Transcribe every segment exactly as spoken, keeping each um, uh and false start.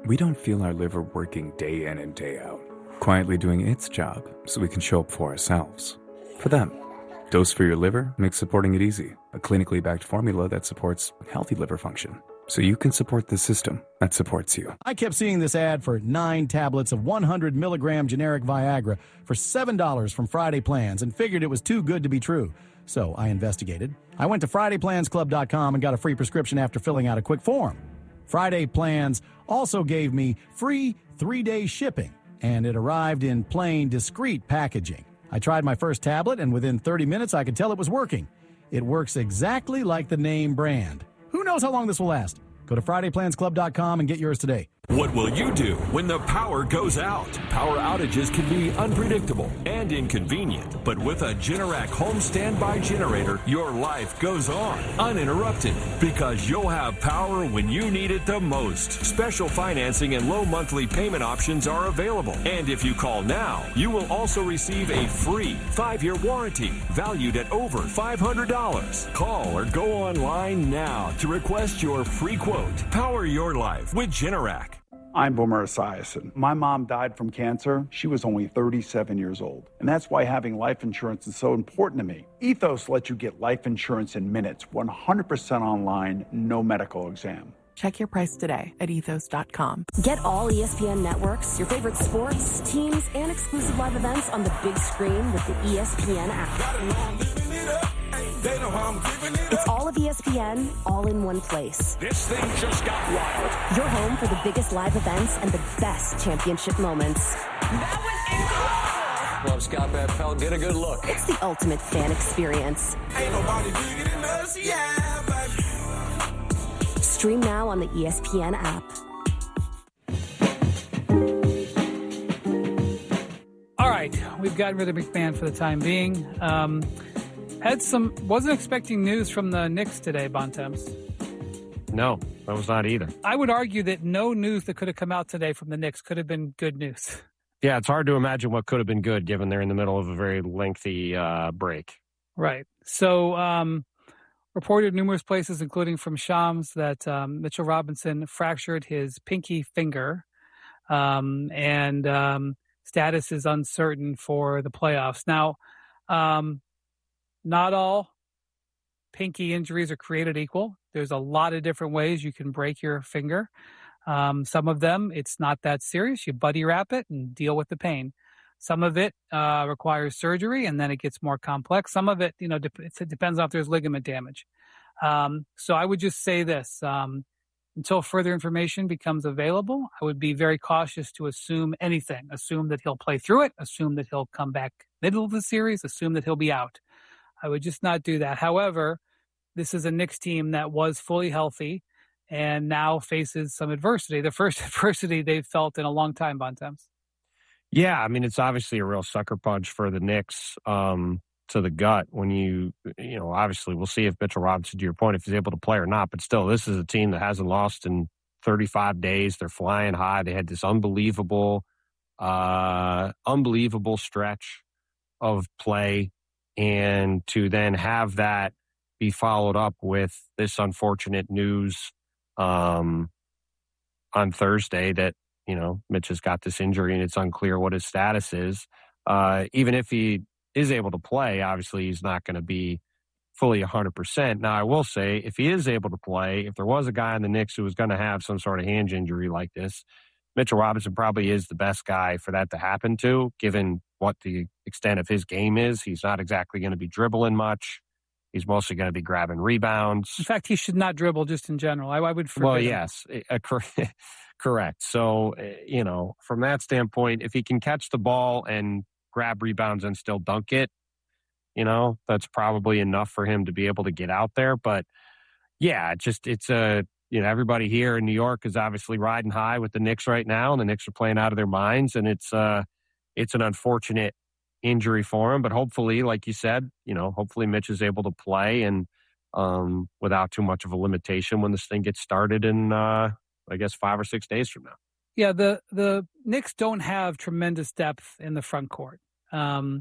we don't feel our liver working day in and day out, quietly doing its job so we can show up for ourselves. For them, Dose for Your Liver makes supporting it easy, a clinically backed formula that supports healthy liver function, so you can support the system that supports you. I kept seeing this ad for nine tablets of one hundred milligram generic Viagra for seven dollars from Friday Plans and figured it was too good to be true. So I investigated. I went to Friday Plans Club dot com and got a free prescription after filling out a quick form. Friday Plans also gave me free three-day shipping, and it arrived in plain, discreet packaging. I tried my first tablet, and within thirty minutes, I could tell it was working. It works exactly like the name brand. Who knows how long this will last? Go to Friday Plans Club dot com and get yours today. What will you do when the power goes out? Power outages can be unpredictable and inconvenient, but with a Generac home standby generator, your life goes on uninterrupted because you'll have power when you need it the most. Special financing and low monthly payment options are available. And if you call now, you will also receive a free five-year warranty valued at over five hundred dollars. Call or go online now to request your free quote. Power your life with Generac. I'm Boomer Esiason. My mom died from cancer. She was only thirty-seven years old. And that's why having life insurance is so important to me. Ethos lets you get life insurance in minutes, one hundred percent online, no medical exam. Check your price today at ethos dot com. Get all E S P N networks, your favorite sports, teams, and exclusive live events on the big screen with the E S P N app. It's all of E S P N, all in one place. This thing just got wild. Your home for the biggest live events and the best championship moments. That was incredible. Love Scott Van Pelt. Get a good look. It's the ultimate fan experience. Ain't nobody bigger than us, yeah, baby. Stream now on the E S P N app. All right, we've gotten rid of McMahon for the time being. Um, had some, wasn't expecting news from the Knicks today, Bontemps. No, that was not either. I would argue that no news that could have come out today from the Knicks could have been good news. Yeah, it's hard to imagine what could have been good given they're in the middle of a very lengthy uh, break. Right. So, um, reported numerous places, including from Shams, that um, Mitchell Robinson fractured his pinky finger, um, and um, status is uncertain for the playoffs. Now, um, not all pinky injuries are created equal. There's a lot of different ways you can break your finger. Um, some of them, it's not that serious. You buddy wrap it and deal with the pain. Some of it uh, requires surgery, and then it gets more complex. Some of it, you know, de- it depends on if there's ligament damage. Um, so I would just say this. Um, until further information becomes available, I would be very cautious to assume anything. Assume that he'll play through it. Assume that he'll come back middle of the series. Assume that he'll be out. I would just not do that. However, this is a Knicks team that was fully healthy and now faces some adversity. The first adversity they've felt in a long time, Bontemps. Yeah, I mean, it's obviously a real sucker punch for the Knicks um, to the gut when you, you know, obviously we'll see if Mitchell Robinson, to your point, if he's able to play or not. But still, this is a team that hasn't lost in thirty-five days. They're flying high. They had this unbelievable, uh, unbelievable stretch of play. And to then have that be followed up with this unfortunate news um, on Thursday that, you know, Mitch has got this injury and it's unclear what his status is. Uh, even if he is able to play, obviously he's not going to be fully one hundred percent. Now, I will say, if he is able to play, if there was a guy in the Knicks who was going to have some sort of hand injury like this, Mitchell Robinson probably is the best guy for that to happen to, given what the extent of his game is. He's not exactly going to be dribbling much. He's mostly going to be grabbing rebounds. In fact, he should not dribble just in general. I, I would forbid Well, him. yes, uh, correct. So, uh, you know, from that standpoint, if he can catch the ball and grab rebounds and still dunk it, you know, that's probably enough for him to be able to get out there. But, yeah, it just it's a, you know, everybody here in New York is obviously riding high with the Knicks right now, and the Knicks are playing out of their minds, and it's uh, it's an unfortunate injury for him. But hopefully, like you said, you know, hopefully Mitch is able to play and um, without too much of a limitation when this thing gets started in, uh, I guess, five or six days from now. Yeah, the, the Knicks don't have tremendous depth in the front court. Um,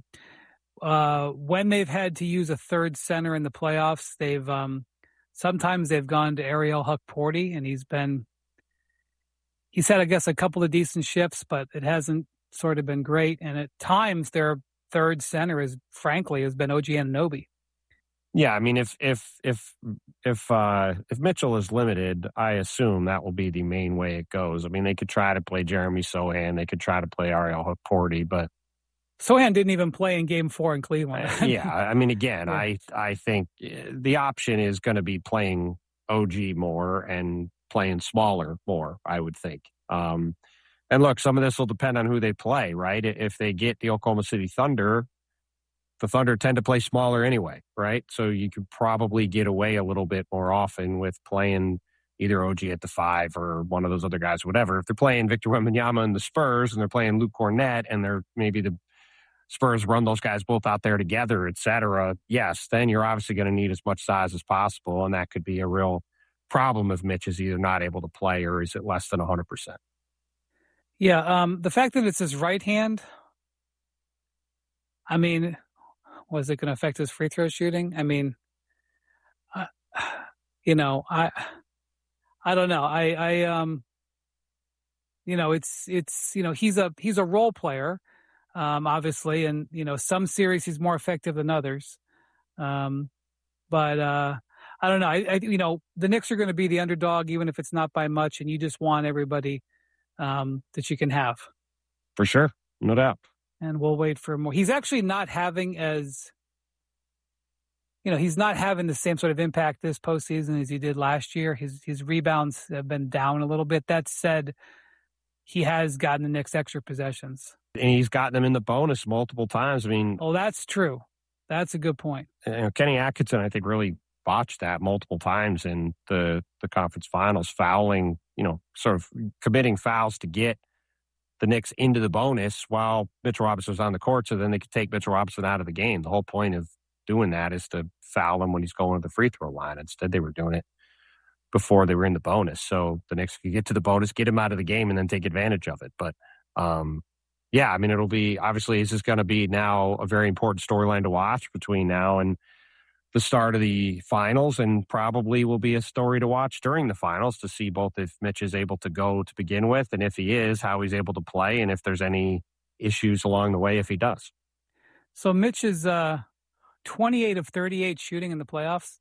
uh, when they've had to use a third center in the playoffs, they've um, sometimes they've gone to Ariel Huck-Porty, and he's been he's had, I guess, a couple of decent shifts, but it hasn't sort of been great. And at times, their third center is, frankly, has been O G Anunoby. Yeah, I mean, if if if if uh, if Mitchell is limited, I assume that will be the main way it goes. I mean, they could try to play Jeremy Sohan, they could try to play Ariel Hukporti, but Sohan didn't even play in Game Four in Cleveland. yeah, I mean, again, Yeah. I I think the option is going to be playing O G more and playing smaller more. I would think. Um, and look, some of this will depend on who they play, right? If they get the Oklahoma City Thunder. The Thunder tend to play smaller anyway, right? So you could probably get away a little bit more often with playing either O G at the five or one of those other guys, whatever. If they're playing Victor Wembanyama and the Spurs and they're playing Luke Cornett and they're maybe the Spurs run those guys both out there together, et cetera, yes, then you're obviously going to need as much size as possible, and that could be a real problem if Mitch is either not able to play or is at less than one hundred percent. Yeah, um, the fact that it's his right hand, I mean, was it going to affect his free throw shooting? I mean, uh, you know, I, I don't know. I, I, um, you know, it's, it's, you know, he's a, he's a role player, um, obviously, and you know, some series he's more effective than others. Um, but uh, I don't know. I, I, you know, the Knicks are going to be the underdog, even if it's not by much, and you just want everybody um, that you can have. For sure, no doubt. And we'll wait for more. He's actually not having as, you know, he's not having the same sort of impact this postseason as he did last year. His his rebounds have been down a little bit. That said, he has gotten the Knicks extra possessions. And he's gotten them in the bonus multiple times. I mean, oh, that's true. That's a good point. You know, Kenny Atkinson, I think, really botched that multiple times in the the conference finals, fouling, you know, sort of committing fouls to get the Knicks into the bonus while Mitchell Robinson was on the court, so then they could take Mitchell Robinson out of the game. The whole point of doing that is to foul him when he's going to the free throw line. Instead, they were doing it before they were in the bonus. So the Knicks could get to the bonus, get him out of the game, and then take advantage of it. But, um, yeah, I mean, it'll be, obviously, this is going to be now a very important storyline to watch between now and the start of the finals, and probably will be a story to watch during the finals to see both if Mitch is able to go to begin with, and if he is, how he's able to play, and if there's any issues along the way if he does. So Mitch is uh, twenty-eight of thirty-eight shooting in the playoffs.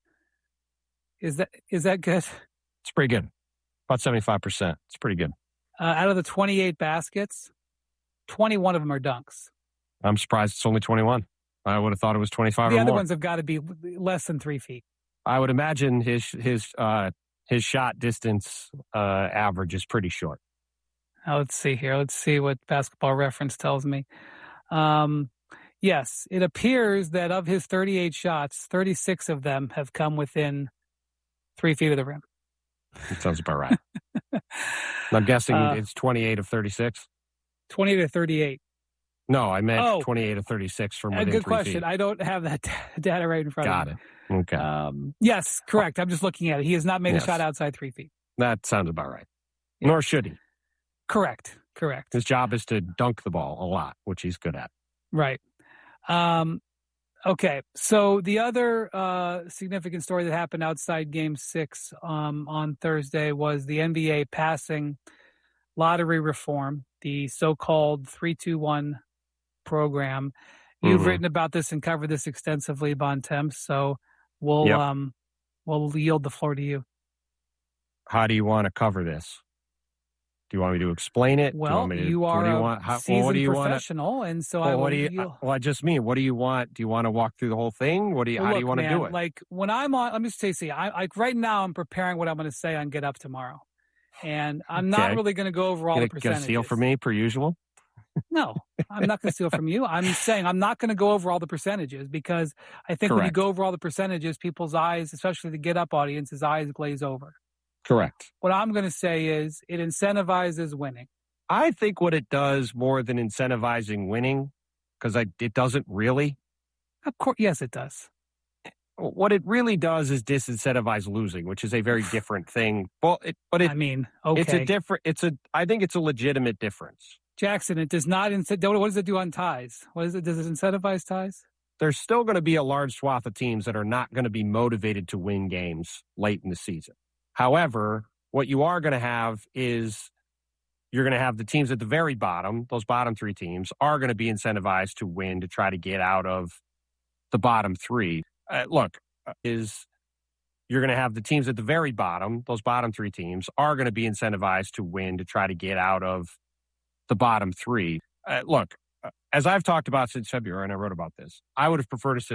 Is that is that good? It's pretty good. About seventy-five percent. It's pretty good. Uh, out of the twenty-eight baskets, twenty-one of them are dunks. I'm surprised it's only twenty-one. I would have thought it was twenty-five the or more. The other ones have got to be less than three feet. I would imagine his his uh, his shot distance uh, average is pretty short. Now, let's see here. Let's see what Basketball Reference tells me. Um, yes, it appears that of his thirty-eight shots, thirty-six of them have come within three feet of the rim. That sounds about right. I'm guessing uh, it's twenty-eight of thirty-six? twenty-eight of thirty-eight. No, I meant oh, twenty-eight of thirty-six from within a good three question. feet. I don't have that data right in front Got of me. Got it. Okay. Um, yes, correct. I'm just looking at it. He has not made yes. a shot outside three feet. That sounds about right. Yeah. Nor should he. Correct. Correct. His job is to dunk the ball a lot, which he's good at. Right. Um, okay. So the other uh, significant story that happened outside Game Six um, on Thursday was the N B A passing lottery reform, the so-called three two one program. You've mm-hmm. written about this and covered this extensively, Bontemps. So we'll yep. um, we'll yield the floor to you. How do you want to cover this? Do you want me to explain it? Well, do you, you, to, are do you a want, how, seasoned well, what do you professional, wanna, and so well, I will. What do you, you, well, I just mean, what do you want? Do you want to walk through the whole thing? What do you? well, how look, do you want man, to do it? Like when I'm on, let me just say, see, I like right now I'm preparing what I'm going to say on Get Up tomorrow, and I'm okay. not really going to go over all gonna, the percentages. Gonna steal from me per usual? No, I'm not going to steal from you. I'm saying I'm not going to go over all the percentages because I think Correct. when you go over all the percentages, people's eyes, especially the Get Up audience's eyes, glaze over. Correct. What I'm going to say is it incentivizes winning. I think what it does more than incentivizing winning, because it doesn't really. Of course, yes, it does. What it really does is disincentivize losing, which is a very different thing. Well, it, but it, I mean, okay, it's a different. It's a. I think it's a legitimate difference. Jackson, it does not. Incent- what does it do on ties? What is it? Does it incentivize ties? There's still going to be a large swath of teams that are not going to be motivated to win games late in the season. However, what you are going to have is you're going to have the teams at the very bottom, those bottom three teams, are going to be incentivized to win to try to get out of the bottom three. Uh, look, is you're going to have the teams at the very bottom, those bottom three teams, are going to be incentivized to win to try to get out of the bottom three. Uh, look, as I've talked about since February, and I wrote about this, I would have preferred to